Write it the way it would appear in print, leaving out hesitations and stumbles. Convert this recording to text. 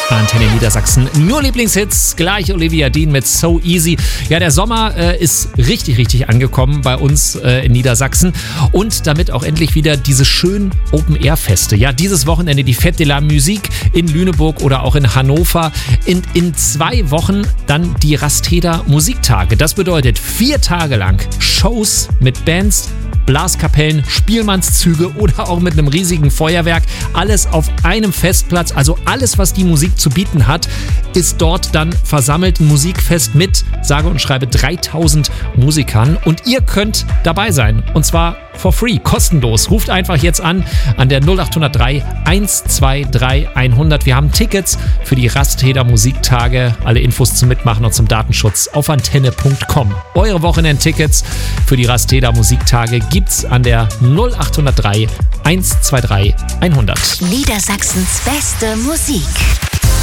Antenne Niedersachsen. Nur Lieblingshits, gleich Olivia Dean mit So Easy. Ja, der Sommer ist richtig angekommen bei uns in Niedersachsen. Und damit auch endlich wieder diese schönen Open-Air-Feste. Ja, dieses Wochenende die Fête de la Musique in Lüneburg oder auch in Hannover. In 2 Wochen dann die Rasteder Musiktage. Das bedeutet 4 Tage lang Shows mit Bands, Blaskapellen, Spielmannszüge oder auch mit einem riesigen Feuerwerk. Alles auf einem Festplatz, also alles, was die Musik zu bieten hat, ist dort dann versammelt. Ein Musikfest mit, sage und schreibe, 3000 Musikern. Und ihr könnt dabei sein. Und zwar for free, kostenlos. Ruft einfach jetzt an der 0803 123 100. Wir haben Tickets für die Rasteder Musiktage. Alle Infos zum Mitmachen und zum Datenschutz auf antenne.com. Eure Wochenendtickets für die Rasteder Musiktage gibt's an der 0803 123 100. Niedersachsens beste Musik.